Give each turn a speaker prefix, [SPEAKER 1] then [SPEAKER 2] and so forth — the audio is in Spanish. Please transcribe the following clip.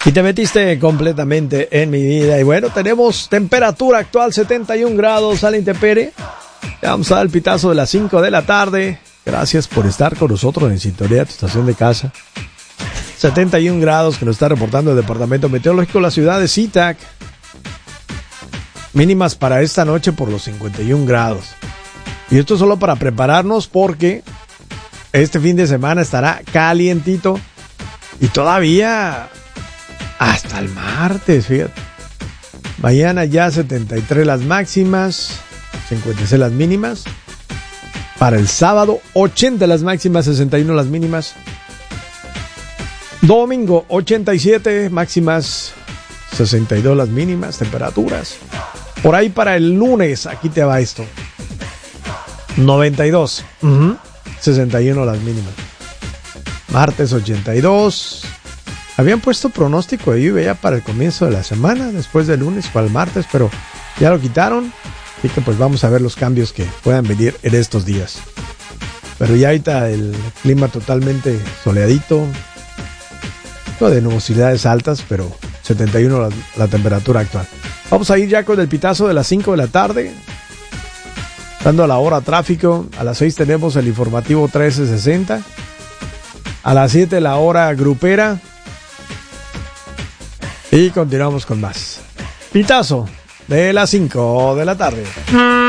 [SPEAKER 1] Y te metiste completamente en mi vida. Y bueno, tenemos temperatura actual 71 grados a la intemperie. Ya vamos a dar el pitazo de las 5 de la tarde. Gracias por estar con nosotros en sintonía de tu estación de casa. 71 grados que nos está reportando el Departamento Meteorológico de la ciudad de SeaTac. Mínimas para esta noche por los 51 grados. Y esto es solo para prepararnos porque este fin de semana estará calientito. Y todavía hasta el martes, fíjate. Mañana ya 73 las máximas, 56 las mínimas. Para el sábado 80 las máximas, 61 las mínimas. Domingo 87 máximas, 62 las mínimas, temperaturas. Por ahí para el lunes, aquí te va esto. 92, 61 las mínimas. Martes 82. Habían puesto pronóstico de lluvia ya para el comienzo de la semana, después del lunes para el martes, pero ya lo quitaron. Así que pues vamos a ver los cambios que puedan venir en estos días. Pero ya ahorita el clima totalmente soleadito, no de nubosidades altas, pero 71 la temperatura actual. Vamos a ir ya con el pitazo de las 5 de la tarde. Dando a la hora tráfico, a las 6 tenemos el informativo 1360. A las 7 la hora grupera. Y continuamos con más. Pitazo de las 5 de la tarde.